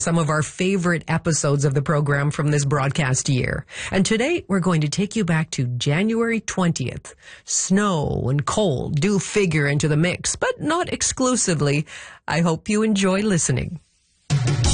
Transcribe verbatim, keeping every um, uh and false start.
some of our favorite episodes of the program from this broadcast year. And today we're going to take you back to January twentieth. Snow and cold do figure into the mix, but not exclusively. I hope you enjoy listening.